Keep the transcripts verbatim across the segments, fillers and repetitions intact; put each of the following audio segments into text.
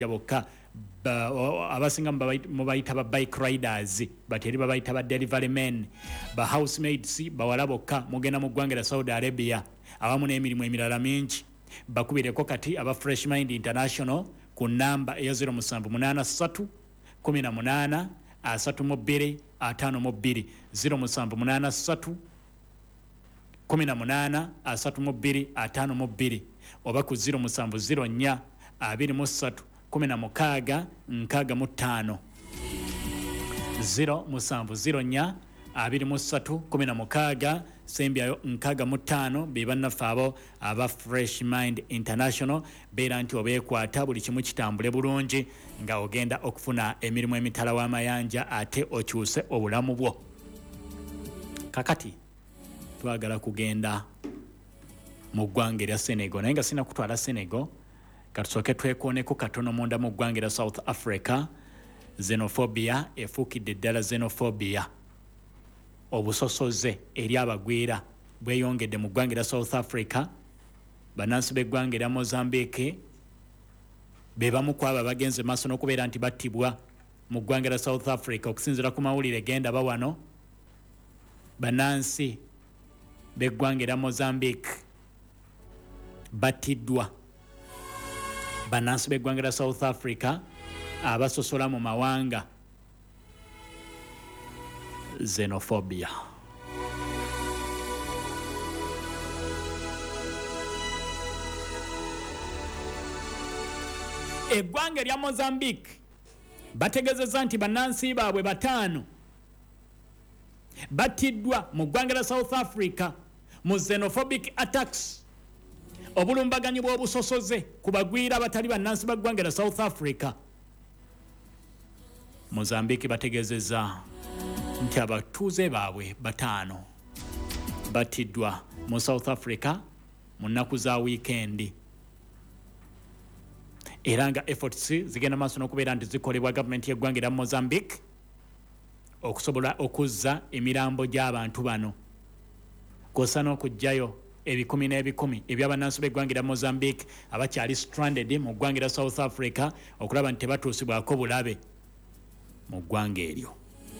bokka abasinga mu bayita ba bike riders bateri babayita ba delivery men ba housemaids bawala bokka mugenda mu ggwanga lya Saudi Arabia awamu n'emirimu emirala mingi bakubireko kati aba Fresh Mind International ku namba eya zero seven eight three one eight asatu mu bbiri ataano mu bbiri zero seven eight three one eight asatu mu bbiri ataano mu bbiri oba ku zero seven zero four abiri mu ssatu kumi na mukaaga nkaaga mu ttaano zero seven zero four abiri mu ssatu kumi na mukaaga sembyayo nkaaga mu ttaano be bannaffe abo aba Fresh Mind International beera nti obeekwata buli kimu kitambule bulungi nga ogenda okufuna emirimu emitala w'amayanja ate okyuse obulamu bwo. Kakati twagala kugenda mu ggwanga erya Senegal naye nga sina kutwala Senegal katusooke twekooneko katono munda mu ggwanga erya South Africa. Xenophobia efuukidde ddala xenophobia obusosoze eri abagwira bweyongedde mu ggwanga erya South Africa. Bannansi b'eggwanga erya Mozambique be bamu ku abo bagenze maaso n'okubeera nti battibwa mu ggwanga erya South Africa okusinziira ku mawulire genda ba wano. Bannansi b'eggwanga erya Mozambique battiddwa. Bannansi b'eggwanga erya South Africa abasosola mu mawanga. Xenophobia. Eggwanga erya Mozambique bategezeza nti bannansi baabwe bataano battiddwa mu ggwanga erya South Africa mu xenophobic attacks obulumbaganyi bw'obusosoze ku bagwira abatali bannansi ba ggwanga erya South Africa. Mozambique bategezeza nti abatuuze baabwe bataano battiddwa mu South Africa mu nnaku za wiikendi era nga efforts zigenda maaso n'okubeera nti zikolebwa gavumenti y'eggwanga erya Mozambique okusobola okuzza emirambo gy'abantu bano kw'ossa n'okugjayo ebikumi n'ebikumi eby'abannansi b'eggwanga erya Mozambique abakyali stranded mu ggwanga erya South Africa okulaba nti tebatuusibwako bulabe mu ggwanga eryo.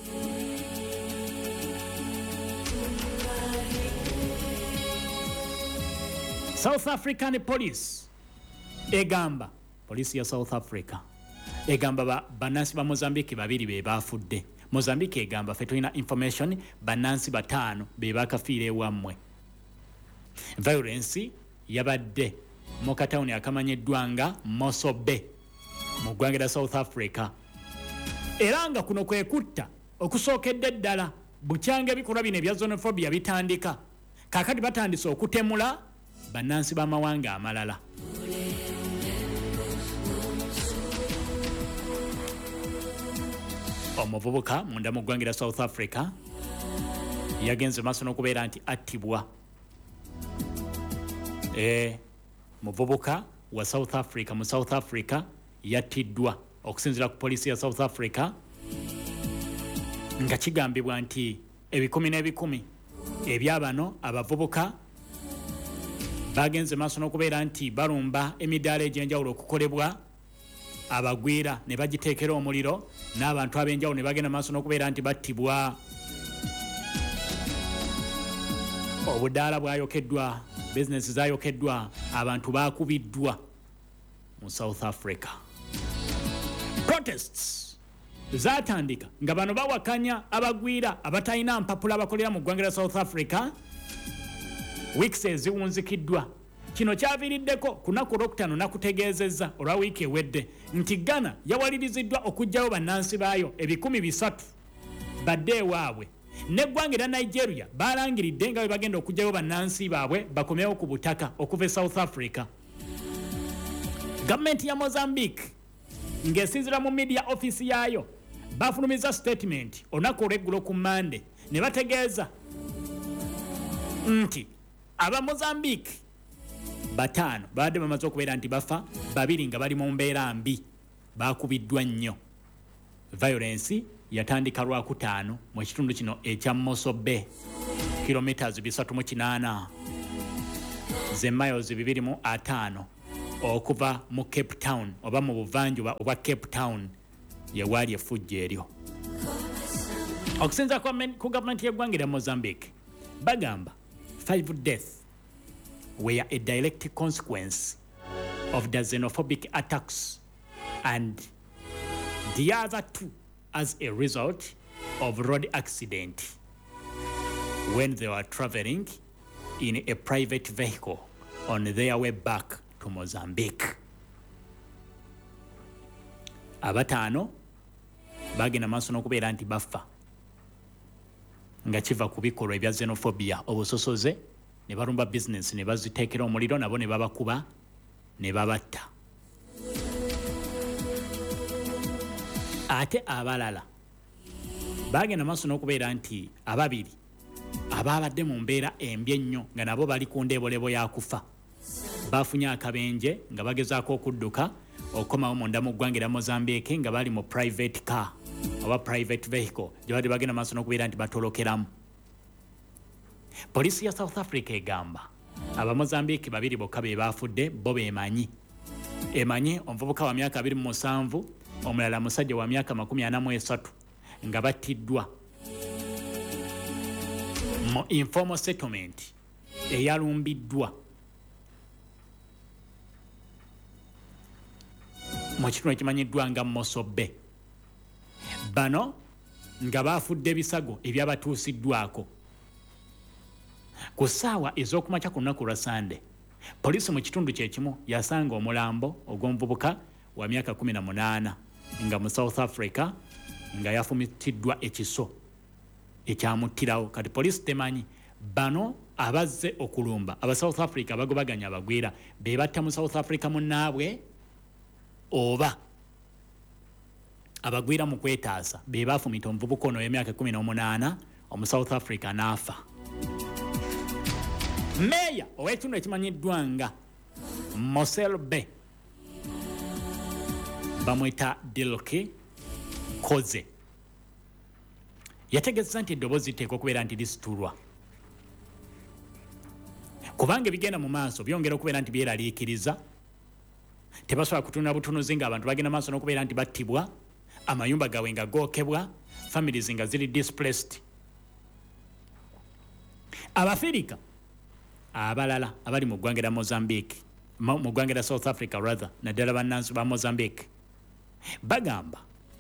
South African Police egamba police ya South Africa egamba ba bannansi ba Mozambique babiri be bafudde. Mozambique egamba fe tulina information bannansi bataano be bakafiira ewammwe. Violence yabadde mu katawuni akamanyiddwa nga Mosobe mu ggwanga erya South Africa era nga kuno kwe kutta okusookedde ddala bukyanga ebikolwa bino ebya xenophobia bitandika. Kaakati batandise okutemula bannansi b'amawanga amalala. Omuvubuka munda mu ggwanga erya South Africa yagenze maaso n'okubeera nti attibwa. Eh, muvubuka wa South Africa mu South Africa yattiddwa okusinziira ku poliisi ya South Africa nga kigambibwa nti ebikumi n'ebikumi ebyabano abavubuka bagenze maaso n'okubeera nti balumba emidaala egy'enjawulo okukolebwa abagwira ne bagiteekera omuliro n'abantu ab'enjawulo ne bagenda maaso n'okubeera nti battibwa. Obudaala bwayokeddwa, business zayokeddwa, abantu bakubiddwa mu South Africa. Protests zatandika nga bano bawakanya abagwira abatalina mpapula abakolera mu ggwanga lya South Africa. Weeks eziwunzikiddwa. Kino kyaviiriddeko ku nnaku olwokutaano nakutegeezezza olwa wiiki ewedde nti Ghana yawaliriziddwa okuggyayo bannansi baayo ebikumi bisatu badde ewaabwe. N'eggwanga erya Nigeria baalangiridde nga bwe bagenda okuggyayo bannansi baabwe bakomewo ku butaka okuva e South Africa. Gavumenti ya Mozambique ng'esinziira mu media office yaayo bafulumiza statement olunaku olw'eggulo ku Monday ne bategeeza nti aba Mozambique bataano baadde bamaze okubeera nti bafa, babiri nga bali mu mbeera mbi bakubiddwa nnyo. Violence yatandika lwakutaano mu kitundu kino ekya Mosobe kilometers bisatu mu kinaana ze miles bibiri mu ataano okuva mu Cape Town oba mu buvanjuba obwa Cape Town yewaali effujjo eryo. Okusinza ku gavumenti y'eggwanga lya Mozambique bagamba five deaths were a direct consequence of the xenophobic attacks and the other two as a result of road accident when they were traveling in a private vehicle on their way back to Mozambique. Abataano bagenda maaso n'okubeera nti bafa nga kiva ku bikolwa ebya xenophobia obusosoze ne balumba business ne baziteekera omuliro nabo ne babakuba ne babatta. Ate abalala bagenda maaso n'okubeera nti ababiri ababadde mu mbeera embi ennyo nga nabo bali ku ndeebolebo ya kufa bafunye akabenje nga bagezaako okudduka okukomawo munda mu ggwanga lya Mozambique nga bali mu private car oba private vehicle gye bali bagenda maaso n'okubeera nti batolokeramu. Poliisi ya South Africa egamba aba Mozambique babiri bokka be baafudde bo beemanyi. Emanyi omuvubuka wa myaka abiri mu musanvu omulala musajja wa myaka makumi ana mu esatu nga battiddwa mu informal settlement eyalumbiddwa mu kitundu ekimanyiddwa nga Mosobe. Bano nga baafudde ebisago ebyabatuusiddwako ku ssaawa ez'okumakya ku lunaku lwa Sande. Poliisi mu kitundu kye kimu yasanga omulambo ogw'omuvubuka wa myaka kumi na munaana nga mu South Africa nga yafumitiddwa ekiso ekyamuttirawo. Kati poliisi temanyi bano abazze okulumba aba South Africa bagobaganya abagwira be batta mu South Africa munnaabwe oba abagwira mu kwetaasa be baafumita omuvubuka ono w'emyaka kumi n'omunaana omu South Africa n'afa. Meya ow'ekitundu ekimanyiddwa nga Moselbe bamwita Dilke Koze yategezza nti eddoboozi liteekwa okubeera nti lisitulwa kubanga ebigenda mu maaso byongera okubeera nti byeraliikiriza. Tebasobola kutunda butunuzi ng'abantu bagenda maaso n'okubeera nti battibwa, amayumba gaabwe nga gookebwa, families nga ziri displaced. Abafirika abalala abali mu ggwanga lya Mozambique mu ggwanga lya South Africa rather naddala bannansi ba Mozambique bagamba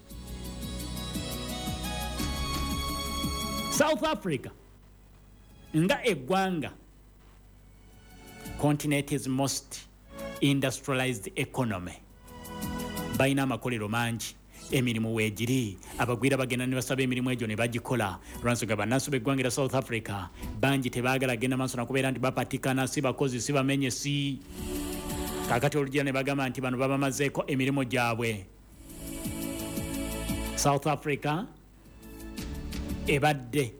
South Africa nga eggwanga continent is most industrialized economy balina amakolero mangi emirimu weegiri abagwira bagenda ne basaba emirimu egyo ne bagikola lwansonga bannansi b'eggwanga lya South Africa bangi tebaagala genda maaso nakubeera nti bapatikana si bakozi si bamenye si kakati olugira ne bagamba nti bano babamazeeko emirimu gyabwe. South Africa ebadde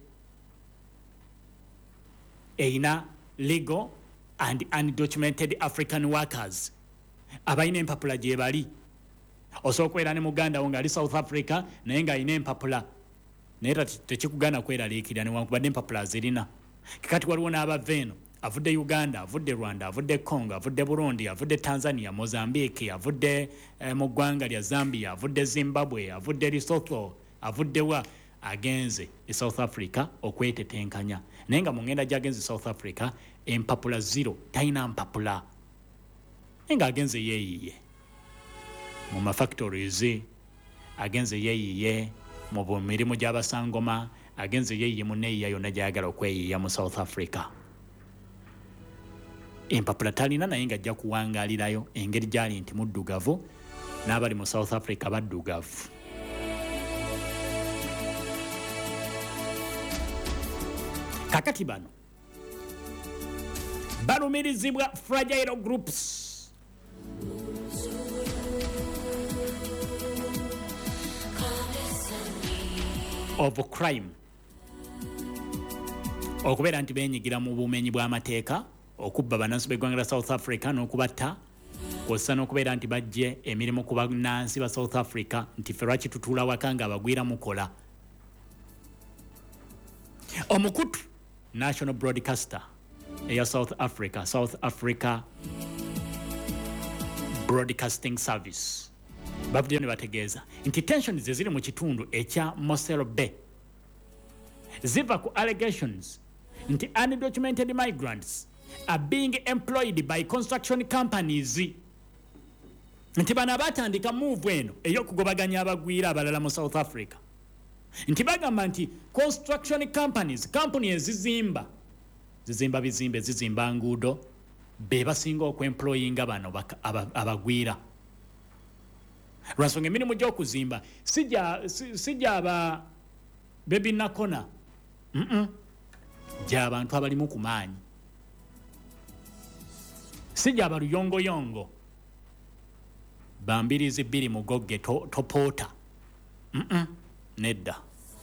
eina legal and undocumented African workers abalina empapula gye bali. Osobola okubeera ne muganda wo ng'ali South Africa naye ng'alina empapula naye tekikugaana kweraliikirira newankubadde empapula zirina. Kati waliwo n'abava eno avudde Uganda, avudde Rwanda, avudde Congo, avudde Burundi, avudde Tanzania, Mozambique, avudde eh, mu ggwanga lya Zambia, avudde Zimbabwe, avudde Lesotho, avudde wa agenze e South Africa okwetetenkanya naye nga mu ngenda gy'agenze South Africa empapula zero talina mpapula naye nga agenze yeeyiye mu mafactories agenze yeeyiye mu mirimu gy'abasangoma agenze yeeyiye mu neeyiya yonna gy'ayagala okweyiya mu South Africa. Empapula talina naye nga ajja kuwangaalirayo engeri gy'ali nti muddugavu n'abali mu South Africa baddugavu. Kakati bano balumirizibwa fragile groups of crime okubeera nti beenyigira mu bumenyi bw'amateeka okubba bannansi b'eggwanga lya South Africa n'okubatta kw'ossa n'okubeera nti bajje emirimu ku bannansi ba South Africa nti ffe lwaki tutuula waka nga abagwira mukola. Omukutu national broadcaster eya South Africa South Africa Broadcasting Service bavuddeyo ne bategeeza nti tensions eziri mu kitundu ekya Mosel Bay ziva ku allegations nti undocumented migrants are being employed by construction companies nti bano batandika move eno ey'okugobaganya abagwira abalala mu South Africa nti bagamba nti construction companies company ezizimba zizimba bizimbe zizimba nguudo be basinga okwemployinga bano abagwira lwansonga emirimu gy'okuzimba sijja sijja aba bebi nakona mm gy'abantu abalimu ku maanyi sijja abaluyongoyongo bambirizi bbiri mugogge topoota mm nedda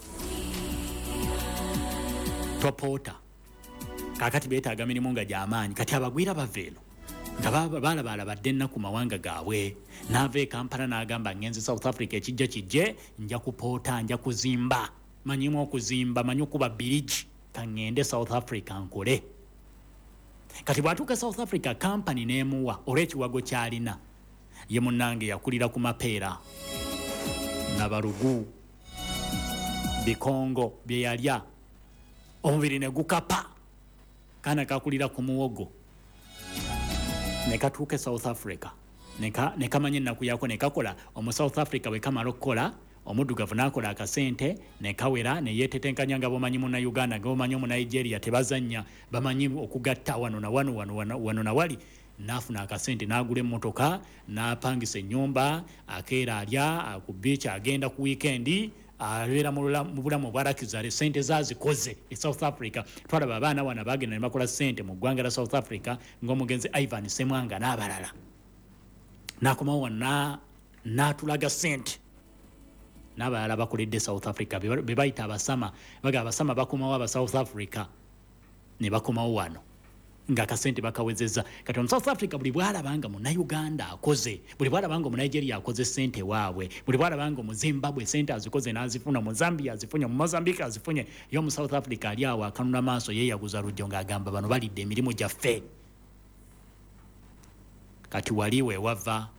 topoota kakati beetaaga mirimu nga gy'amaanyi kati abagwira baveeno nga baalabaalabadde ennaku mawanga gaabwe n'ava e Kampala n'agamba ngenze South Africa ekijja kijje nja kupoota nja kuzimba manyimu okuzimba manyi okuba birigi kaŋŋende South Africa nkole kati bw'atuuka South Africa company n'emuwa olw'ekiwago ky'alina ye munnange yakulira ku mapeera nabalugu bikongo bye yalya omubiri ne gukapa kana kakulira ku muwogo ne katuuke South Africa ne kamanya ennaku yako ne kakola omu South Africa bwe kamala okukola omuddugavu n'akola akasente ne kawera ne yeetetenkanya nga bomanyi mu Uganda nga bomanyi mu Nigeria tebazannya bamanyi okugatta wano na wano wano wano na wali n'afuna akasente n'agula emmotoka n'apangisa ennyumba akeera alya ku beach agenda ku weekend abeera mu bulamu obwarakizale sente zazikoze e South Africa twalaba abaana wana bagenda ne bakola sente mu ggwanga lya South Africa ng'omugenzi Ivan Semwanga n'abalala n'akomawo wana n'atulaga sente n'abalala bakoledde South Africa be bayita abasama baga abasama bakomawo aba South Africa ne bakomawo wano nga kasente bakawezeza kati mu South Africa buli bwalabanga mu Uganda akoze buli bwalabanga mu Nigeria akoze sente waabwe buli bwalabanga mu Zimbabwe sente azikoze n'azifuna mu Zambia azifunye mu Mozambique azifunye yo mu South Africa ali awo akanuna maaso ye yaguza rujjo ng'agamba bano balidde emirimu gyaffe kati waliwe wava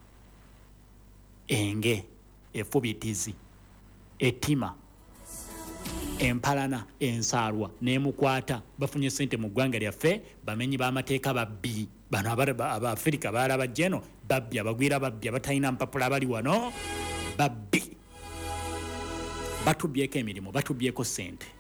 enge efubitizi etima empalana ensaalwa n'emukwata bafunye sente mu ggwanga lyaffe bamenyi b'amateeka babbi bano abafirika baalaba jeno babbi abagwira babbi abatalina mpapula abali wano babbi batubyeko emirimu batubyeko sente